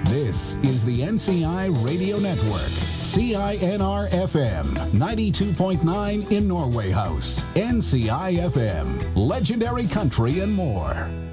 This is the NCI Radio Network, CINR FM, 92.9 in Norway House, NCI FM, legendary country and more.